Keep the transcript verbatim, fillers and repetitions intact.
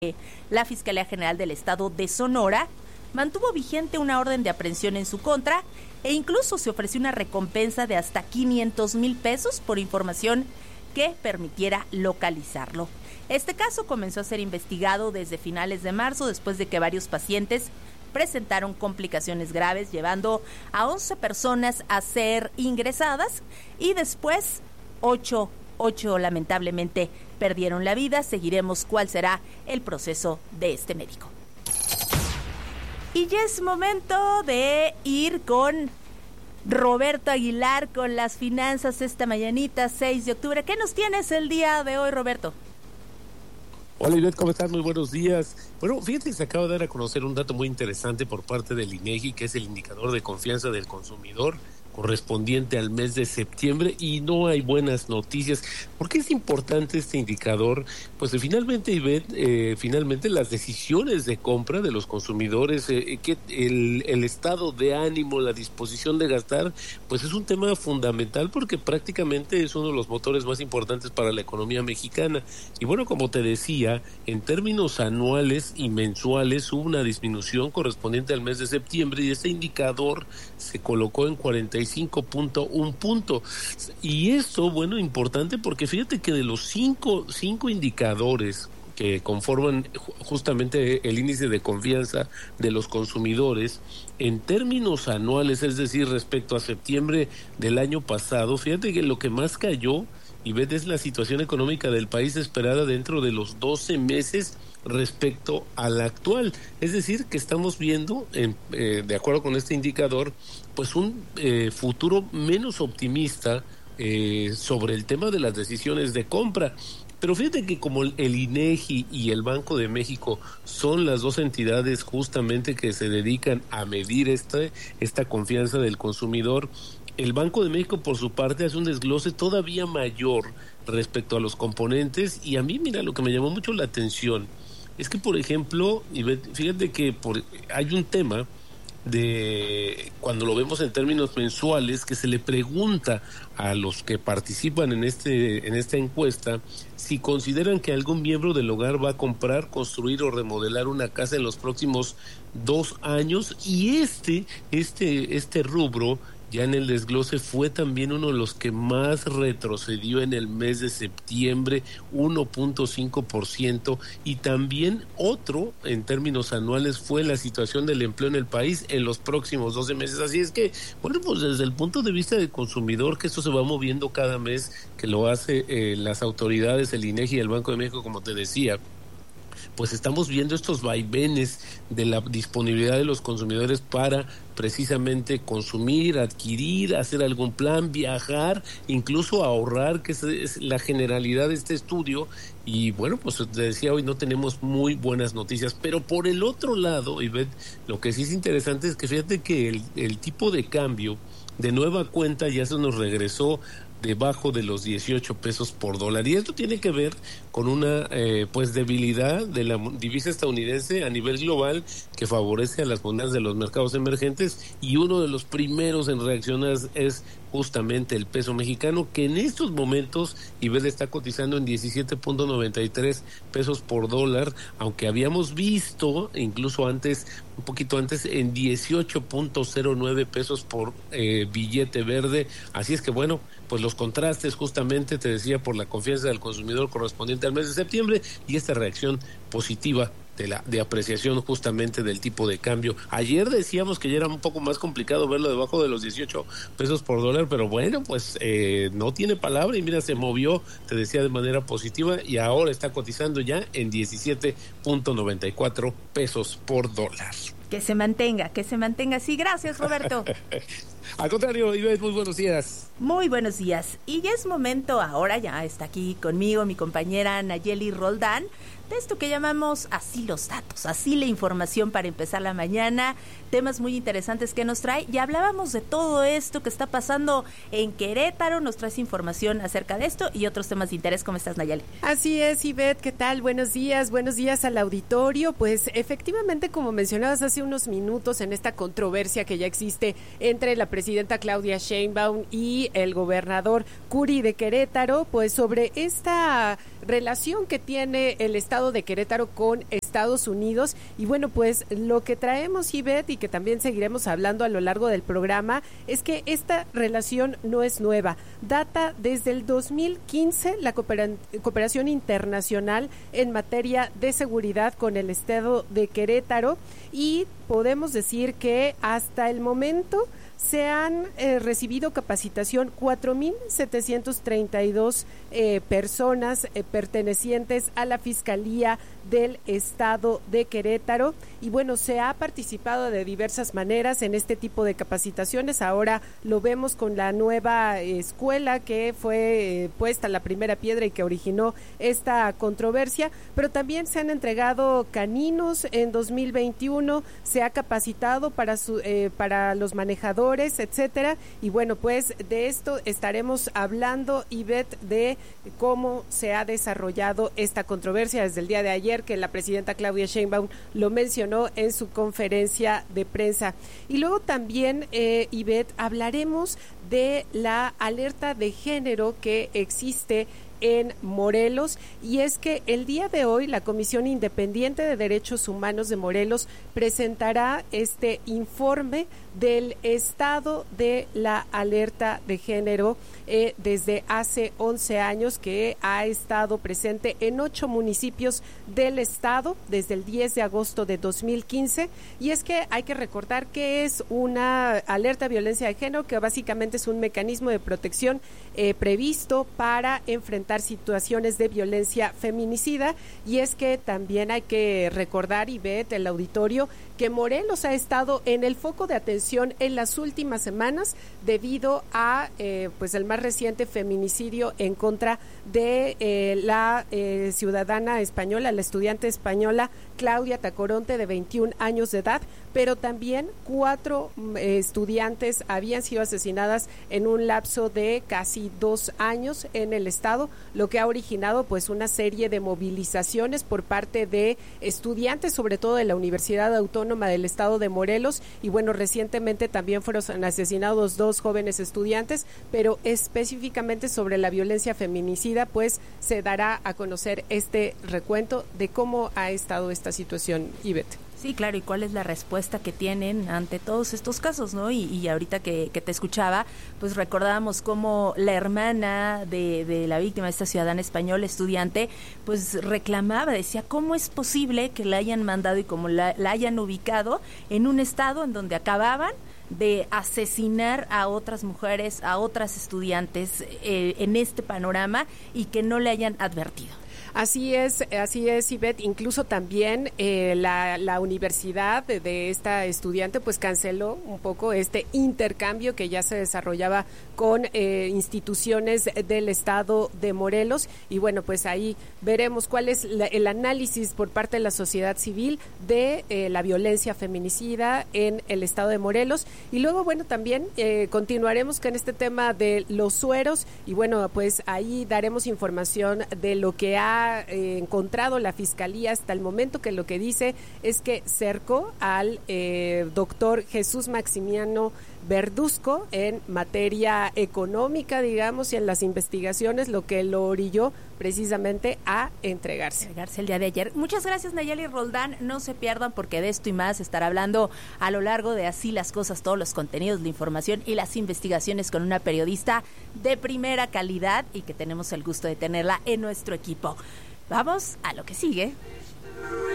La Fiscalía General del Estado de Sonora mantuvo vigente una orden de aprehensión en su contra e incluso se ofreció una recompensa de hasta quinientos mil pesos por información que permitiera localizarlo. Este caso comenzó a ser investigado desde finales de marzo después de que varios pacientes presentaron complicaciones graves, llevando a once personas a ser ingresadas y después ocho Ocho lamentablemente perdieron la vida. Seguiremos cuál será el proceso de este médico. Y ya es momento de ir con Roberto Aguilar con las finanzas esta mañanita, seis de octubre. ¿Qué nos tienes el día de hoy, Roberto? Hola, Ivette, ¿cómo estás? Muy buenos días. Bueno, fíjate que se acaba de dar a conocer un dato muy interesante por parte del INEGI, que es el indicador de confianza del consumidor correspondiente al mes de septiembre, y no hay buenas noticias. ¿Por qué es importante este indicador? Pues finalmente, Ivette, eh, finalmente las decisiones de compra de los consumidores, eh, que el, el estado de ánimo, la disposición de gastar, pues es un tema fundamental porque prácticamente es uno de los motores más importantes para la economía mexicana. Y bueno, como te decía, en términos anuales y mensuales hubo una disminución correspondiente al mes de septiembre y este indicador se colocó en cuarenta y cinco punto uno punto. Y esto, bueno, importante porque fíjate que de los cinco, cinco indicadores que conforman justamente el índice de confianza de los consumidores, en términos anuales, es decir, respecto a septiembre del año pasado, fíjate que lo que más cayó, y ves, es la situación económica del país esperada dentro de los doce meses respecto a la actual. Es decir, que estamos viendo, en, eh, de acuerdo con este indicador, pues un eh, futuro menos optimista eh, sobre el tema de las decisiones de compra. Pero fíjate que como el INEGI y el Banco de México son las dos entidades justamente que se dedican a medir esta, esta confianza del consumidor, el Banco de México, por su parte, hace un desglose todavía mayor respecto a los componentes. Y a mí, mira, lo que me llamó mucho la atención es que, por ejemplo, fíjate que por, hay un tema de cuando lo vemos en términos mensuales, que se le pregunta a los que participan en este en esta encuesta si consideran que algún miembro del hogar va a comprar, construir o remodelar una casa en los próximos dos años, y este este este rubro ya en el desglose fue también uno de los que más retrocedió en el mes de septiembre, uno punto cinco por ciento, y también otro en términos anuales fue la situación del empleo en el país en los próximos doce meses. Así es que, bueno, pues desde el punto de vista del consumidor, que esto se va moviendo cada mes, que lo hace eh, las autoridades, el INEGI y el Banco de México, como te decía, pues estamos viendo estos vaivenes de la disponibilidad de los consumidores para precisamente consumir, adquirir, hacer algún plan, viajar, incluso ahorrar, que es la generalidad de este estudio. Y bueno, pues te decía, hoy no tenemos muy buenas noticias, pero por el otro lado, Ivette, lo que sí es interesante es que fíjate que el, el tipo de cambio de nueva cuenta ya se nos regresó debajo de los dieciocho pesos por dólar, y esto tiene que ver con una eh, pues debilidad de la divisa estadounidense a nivel global que favorece a las monedas de los mercados emergentes, y uno de los primeros en reaccionar es justamente el peso mexicano, que en estos momentos Ivette está cotizando en diecisiete punto noventa y tres pesos por dólar, aunque habíamos visto incluso antes, un poquito antes, en dieciocho punto cero nueve pesos por eh, billete verde. Así es que bueno, pues los contrastes justamente, te decía, por la confianza del consumidor correspondiente al mes de septiembre y esta reacción positiva de la de apreciación justamente del tipo de cambio. Ayer decíamos que ya era un poco más complicado verlo debajo de los dieciocho pesos por dólar, pero bueno, pues eh, no tiene palabra y mira, se movió, te decía, de manera positiva, y ahora está cotizando ya en diecisiete punto noventa y cuatro pesos por dólar. Que se mantenga, que se mantenga así. Gracias, Roberto. Al contrario, Ivette, muy buenos días. Muy buenos días. Y ya es momento, ahora ya está aquí conmigo mi compañera Nayeli Roldán, de esto que llamamos así los datos, así la información para empezar la mañana, temas muy interesantes que nos trae. Ya hablábamos de todo esto que está pasando en Querétaro, nos traes información acerca de esto y otros temas de interés. ¿Cómo estás, Nayeli? Así es, Ivette, ¿qué tal? Buenos días, buenos días al auditorio. Pues efectivamente, como mencionabas hace unos minutos, en esta controversia que ya existe entre la presidenta Claudia Sheinbaum y el gobernador Curi de Querétaro, pues sobre esta relación que tiene el estado de Querétaro con Estados Unidos. Y bueno, pues lo que traemos, Ivette, y que también seguiremos hablando a lo largo del programa, es que esta relación no es nueva. Data desde el dos mil quince la coopera- cooperación internacional en materia de seguridad con el estado de Querétaro, y podemos decir que hasta el momento se han eh, recibido capacitación cuatro mil setecientos treinta y dos eh, personas eh, pertenecientes a la Fiscalía del Estado de Querétaro, y bueno, se ha participado de diversas maneras en este tipo de capacitaciones. Ahora lo vemos con la nueva escuela que fue eh, puesta la primera piedra y que originó esta controversia, pero también se han entregado caninos en dos mil veintiuno, se ha capacitado para, su, eh, para los manejadores, etcétera, y bueno, pues de esto estaremos hablando, Ivette, de cómo se ha desarrollado esta controversia desde el día de ayer, que la presidenta Claudia Sheinbaum lo mencionó en su conferencia de prensa. Y luego también, eh, Ivette, hablaremos de la alerta de género que existe en Morelos, y es que el día de hoy la Comisión Independiente de Derechos Humanos de Morelos presentará este informe del estado de la alerta de género eh, desde hace once años, que ha estado presente en ocho municipios del estado desde el diez de agosto de dos mil quince, y es que hay que recordar que es una alerta de violencia de género, que básicamente es un mecanismo de protección eh, previsto para enfrentar situaciones de violencia feminicida. Y es que también hay que recordar, y ve el auditorio, que Morelos ha estado en el foco de atención en las últimas semanas debido a eh, pues el más reciente feminicidio en contra de eh, la eh, ciudadana española, la estudiante española Claudia Tacoronte, de veintiún años de edad, pero también cuatro eh, estudiantes habían sido asesinadas en un lapso de casi dos años en el estado, lo que ha originado pues una serie de movilizaciones por parte de estudiantes, sobre todo de la Universidad Autónoma del Estado de Morelos. Y bueno, recientemente también fueron asesinados dos jóvenes estudiantes, pero específicamente sobre la violencia feminicida, pues se dará a conocer este recuento de cómo ha estado esta situación, Ivette. Sí, claro, y cuál es la respuesta que tienen ante todos estos casos, ¿no? Y, y ahorita que, que te escuchaba, pues recordábamos cómo la hermana de, de la víctima, esta ciudadana española estudiante, pues reclamaba, decía, ¿cómo es posible que la hayan mandado y cómo la, la hayan ubicado en un estado en donde acababan de asesinar a otras mujeres, a otras estudiantes eh, en este panorama, y que no le hayan advertido? Así es, así es, Ivette. Incluso también eh, la, la universidad de, de esta estudiante pues canceló un poco este intercambio que ya se desarrollaba con eh, instituciones del estado de Morelos, y bueno, pues ahí veremos cuál es la, el análisis por parte de la sociedad civil de eh, la violencia feminicida en el estado de Morelos. Y luego, bueno, también eh, continuaremos con este tema de los sueros, y bueno, pues ahí daremos información de lo que ha Eh, encontrado la Fiscalía hasta el momento, que lo que dice es que cercó al eh, doctor Jesús Maximiano Verduzco en materia económica, digamos, y en las investigaciones, lo que lo orilló precisamente a entregarse. Entregarse el día de ayer. Muchas gracias, Nayeli Roldán. No se pierdan, porque de esto y más estará hablando a lo largo de Así las Cosas, todos los contenidos, la información y las investigaciones con una periodista de primera calidad, y que tenemos el gusto de tenerla en nuestro equipo. Vamos a lo que sigue.